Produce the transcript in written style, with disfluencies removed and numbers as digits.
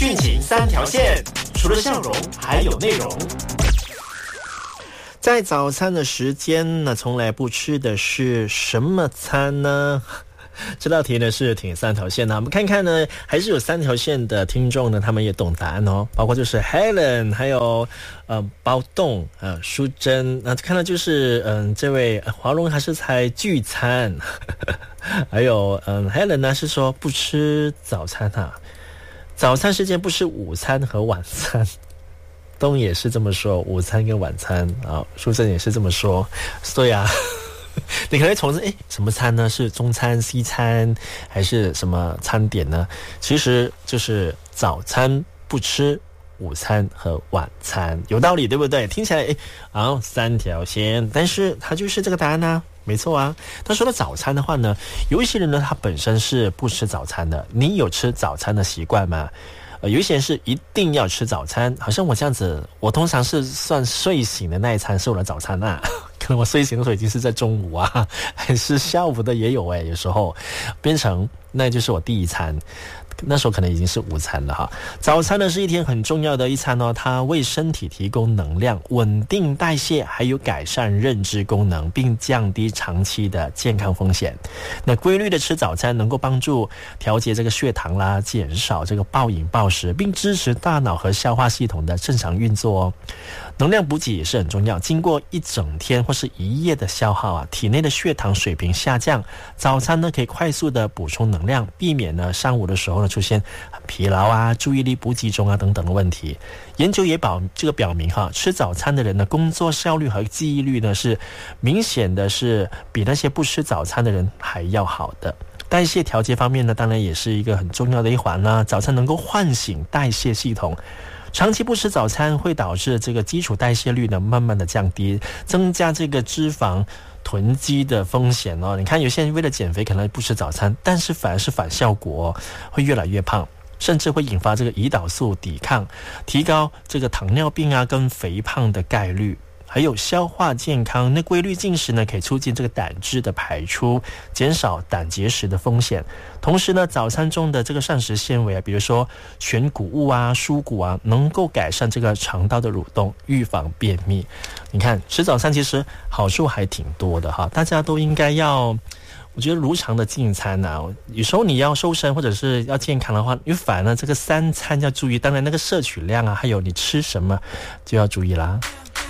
剧情三条线，除了笑容还有内容。在早餐的时间呢，从来不吃的是什么餐呢？这道题呢是挺三条线的，我们看看呢，还是有三条线的听众呢，他们也懂答案哦，包括就是 Helen， 还有包栋淑珍，那看到就是这位华龙还是猜聚餐，还有Helen 呢是说不吃早餐啊，早餐时间不吃午餐和晚餐。东也是这么说，午餐跟晚餐啊，淑珍也是这么说，对啊。你可能会从什么餐呢？是中餐、西餐还是什么餐点呢？其实就是早餐不吃，午餐和晚餐，有道理对不对？听起来三条线，但是它就是这个答案啊，没错啊。他说到早餐的话呢，有一些人呢他本身是不吃早餐的，你有吃早餐的习惯吗？有一些人是一定要吃早餐，好像我这样子，我通常是算睡醒的那一餐是我的早餐啊。可能我睡醒的时候已经是在中午啊，还是下午的也有有时候变成那就是我第一餐。那时候可能已经是午餐了哈。早餐呢是一天很重要的一餐哦，它为身体提供能量，稳定代谢，还有改善认知功能，并降低长期的健康风险。那规律的吃早餐能够帮助调节这个血糖啦，减少这个暴饮暴食，并支持大脑和消化系统的正常运作哦。能量补给也是很重要，经过一整天或是一夜的消耗啊，体内的血糖水平下降，早餐呢可以快速的补充能量，避免呢上午的时候呢出现疲劳啊、注意力不集中啊等等的问题。研究也表明吃早餐的人呢，工作效率和记忆力呢是明显的是比那些不吃早餐的人还要好的。代谢调节方面呢，当然也是一个很重要的一环啦。早餐能够唤醒代谢系统。长期不吃早餐会导致这个基础代谢率呢慢慢的降低，增加这个脂肪囤积的风险哦。你看有些人为了减肥可能不吃早餐，但是反而是反效果会越来越胖，甚至会引发这个胰岛素抵抗，提高这个糖尿病啊跟肥胖的概率。还有消化健康，那规律进食呢可以促进这个胆汁的排出，减少胆结石的风险。同时呢，早餐中的这个膳食纤维啊，比如说全谷物啊、蔬果啊，能够改善这个肠道的蠕动，预防便秘。你看吃早餐其实好处还挺多的哈，大家都应该要，我觉得如常的进餐啊。有时候你要瘦身或者是要健康的话，你反而这个三餐要注意，当然那个摄取量啊，还有你吃什么就要注意啦。